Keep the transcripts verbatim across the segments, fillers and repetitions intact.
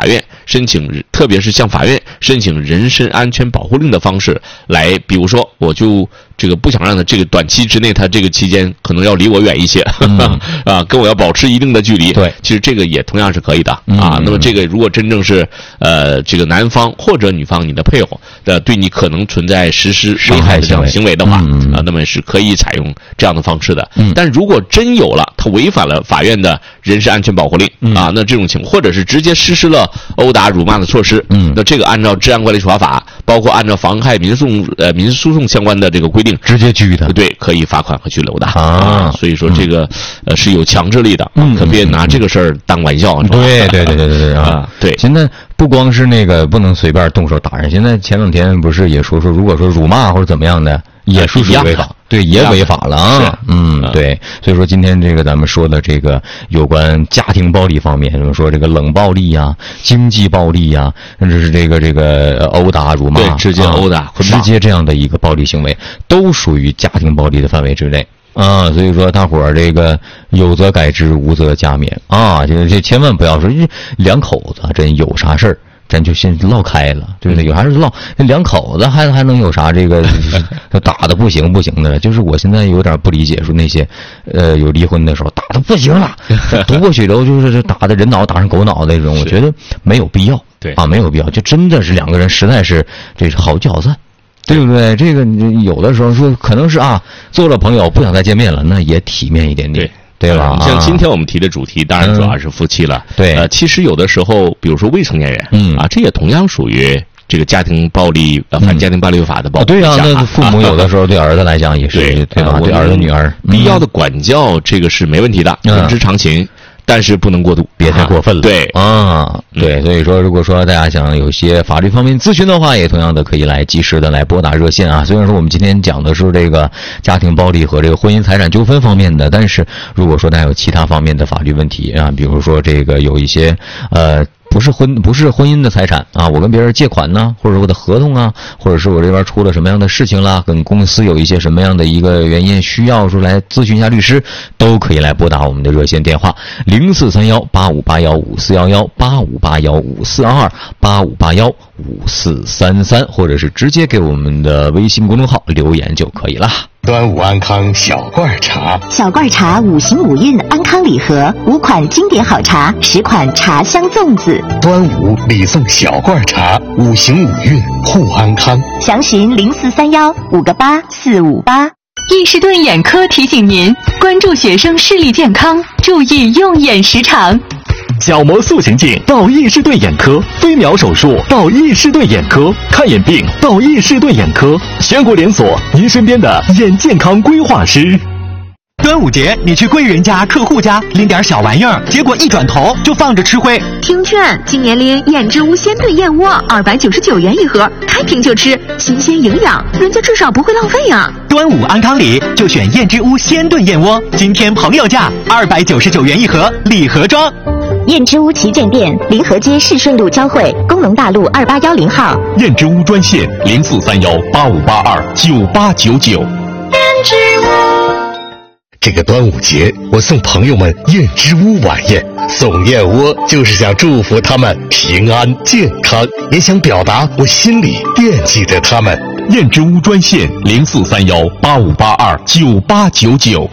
法院申请，特别是向法院申请人身安全保护令的方式来，比如说我就这个不想让他这个短期之内，他这个期间可能要离我远一些，嗯、啊，跟我要保持一定的距离。 对， 其实这个也同样是可以的、 嗯、 啊。那么这个如果真正是呃这个男方或者女方你的配偶的对你可能存在实施危害的这样行为的话、 嗯、 啊，那么是可以采用这样的方式的。 嗯， 但如果真有了他违反了法院的人身安全保护令、嗯、啊，那这种情况或者是直接实施了殴打辱骂的措施， 嗯， 那这个按照治安管理处罚法，包括按照妨害民诉呃民事诉讼相关的这个规定， 直接拘他， 对，可以罚款和拘留的啊。 所以说这个、嗯、呃是有强制力的， 嗯， 可别拿这个事儿当玩笑。 嗯、对对对对对对啊， 对。 现在不光是那个不能随便动手打人，现在前两天不是也说说，如果说辱骂或者怎么样的，也是属于违法。对，也违法了啊！嗯，对，所以说今天这个咱们说的这个有关家庭暴力方面，比如说这个冷暴力呀、经济暴力呀，甚至是这个这个殴打、辱骂， 对，直接殴打、 啊、直接这样的一个暴力行为，都属于家庭暴力的范围之内啊。所以说，大伙儿这个有则改之，无则加勉啊！这这千万不要说两口子真有啥事儿。咱就先唠开了，对不对？有啥事唠，那两口子还还能有啥这个打的不行不行的？就是我现在有点不理解，说那些呃有离婚的时候打的不行了，夺过血流就是打的人脑打成狗脑那种，我觉得没有必要， 对啊，没有必要，就真的是两个人实在是这是好角色。对不对？这个有的时候说可能是啊，做了朋友不想再见面了，那也体面一点点。 对对吧？ 像今天我们提的主题，当然主要是夫妻了。 嗯、对， 呃，其实有的时候，比如说未成年人， 嗯啊，这也同样属于这个家庭暴力呃反家庭暴力法的保护、 嗯啊。对啊，那父母有的时候对儿子来讲也是对对吧？对儿子女儿必要的管教，这个是没问题的， 嗯、 人之常情。但是不能过度， 别太过分了。 啊对啊，对，所以说，如果说大家想有些法律方面咨询的话，也同样的可以来及时的来拨打热线啊。虽然说我们今天讲的是这个家庭暴力和这个婚姻财产纠纷方面的，但是如果说大家有其他方面的法律问题啊，比如说这个有一些呃。不是婚不是婚姻的财产啊，我跟别人借款呢，或者我的合同啊，或者是我这边出了什么样的事情啦，跟公司有一些什么样的一个原因需要说来咨询一下律师，都可以来拨打我们的热线电话零四三幺八五八幺五四幺幺八五八幺五四二二八五八幺五四三三，或者是直接给我们的微信公众号留言就可以了。 端午安康小罐茶， 小罐茶五行五运安康礼盒，五款经典好茶，十款茶香粽子。 端午礼送小罐茶，五行五运护安康。 详询零四三幺五个八四五八。 易士顿眼科提醒您关注学生视力健康，注意用眼时长。 角膜塑形镜到易士顿眼科，飞秒手术到易士顿眼科，看眼病到易士顿眼科，全国连锁，您身边的眼健康规划师。 端午节你去贵人家客户家拎点小玩意儿，结果一转头就放着吃灰。 听劝，今年拎燕之屋鲜炖燕窝二百九十九元一盒，开瓶就吃，新鲜营养，人家至少不会浪费呀、啊。 端午安康礼就选燕之屋鲜炖燕窝，今天朋友价二百九十九元一盒，礼盒装。 燕之屋旗舰店，临河街市顺路交汇，工农大路二八幺零号。 燕之屋专线零四三幺八五八二九八九九。 燕之屋。 这个端午节，我送朋友们燕之屋晚宴，送燕窝就是想祝福他们平安健康，也想表达我心里惦记着他们。 燕之屋专线零四三幺八五八二九八九九。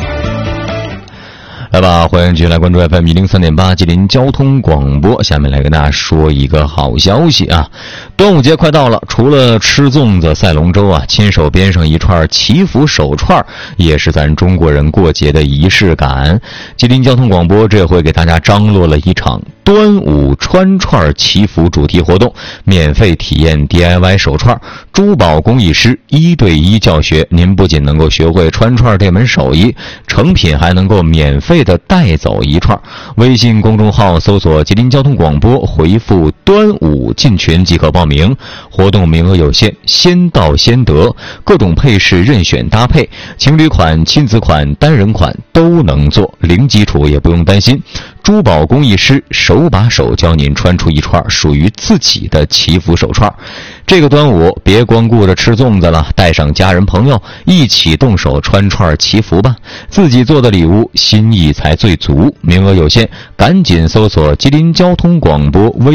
来吧，欢迎继续来关注 F M 一零三点八吉林交通广播。下面来跟大家说一个好消息啊！端午节快到了，除了吃粽子、赛龙舟啊，亲手编上一串祈福手串，也是咱中国人过节的仪式感。吉林交通广播这回给大家张罗了一场端午穿串祈福主题活动，免费体验 D I Y 手串，珠宝工艺师一对一教学，您不仅能够学会穿串这门手艺，成品还能够免费的带走一串。微信公众号搜索吉林交通广播，回复端午进群即可报名，活动名额有限，先到先得，各种配饰任选搭配，情侣款、亲子款、单人款都能做，零基础也不用担心。珠宝工艺师手把手教您穿出一串属于自己的祈福手串。这个端午别光顾着吃粽子了，带上家人朋友一起动手穿串祈福吧，自己做的礼物心意才最足。名额有限，赶紧搜索吉林交通广播微